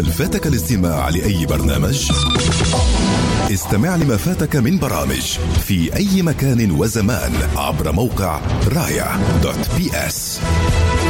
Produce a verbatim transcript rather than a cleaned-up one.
هل فاتك الاستماع لأي برنامج؟ استمع لما فاتك من برامج في أي مكان وزمان عبر موقع رايا دوت بي اس.